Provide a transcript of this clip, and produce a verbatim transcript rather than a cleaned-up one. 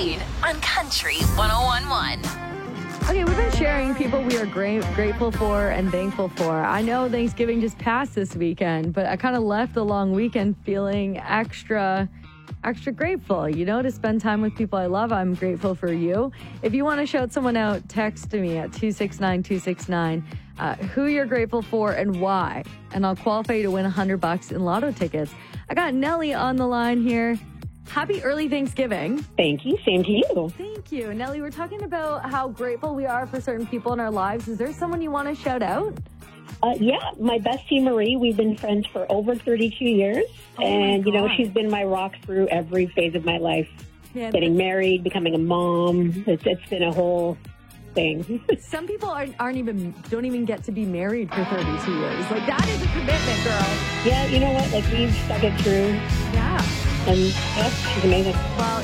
Christine on Country one oh one point one. Okay, we've been sharing people we are gra- grateful for and thankful for. I know Thanksgiving just passed this weekend, but I kind of left the long weekend feeling extra, extra grateful, you know, to spend time with people I love. I'm grateful for you. If you want to shout someone out, text me at two six nine two six nine uh, who you're grateful for and why. And I'll qualify you to win one hundred bucks in lotto tickets. I got Nellie on the line here. Happy early Thanksgiving. Thank you. Same to you. Thank you. Nellie, we're talking about how grateful we are for certain people in our lives. Is there someone you want to shout out? Uh, yeah, my bestie Marie. We've been friends for over thirty-two years. Oh and, you know, God. she's been my rock through every phase of my life. Yeah, Getting married, becoming a mom. It's, it's been a whole thing. some people aren't, aren't even, don't even get to be married for thirty-two years. Like, that is a commitment, girl. Yeah, you know what? Like, we've stuck it through. Yeah. And, yeah, she's amazing. Well,